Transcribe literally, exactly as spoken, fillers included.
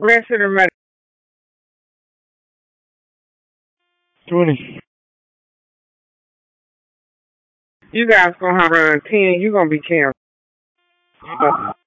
Rest of the money. twenty. You guys gonna have around ten. You gonna be canceled.